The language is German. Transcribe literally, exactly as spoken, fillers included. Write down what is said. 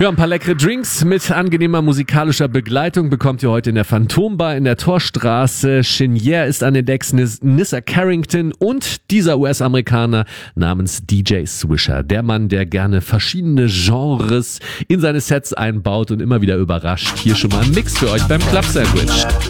Ja, ein paar leckere Drinks mit angenehmer musikalischer Begleitung bekommt ihr heute in der Phantombar in der Torstraße. Chenier ist an den Decks, Nissa Carrington und dieser U S-Amerikaner namens D J Swisher. Der Mann, der gerne verschiedene Genres in seine Sets einbaut und immer wieder überrascht. Hier schon mal ein Mix für euch beim Club Sandwich.